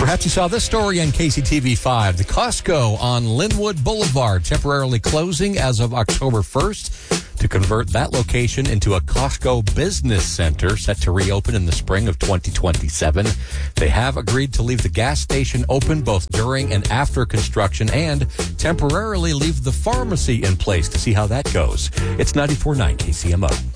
Perhaps you saw this story on KCTV5. The Costco on Linwood Boulevard temporarily closing as of October 1st to convert that location into a Costco business center set to reopen in the spring of 2027. They have agreed to leave the gas station open both during and after construction and temporarily leave the pharmacy in place to see how that goes. It's 94.9 KCMO.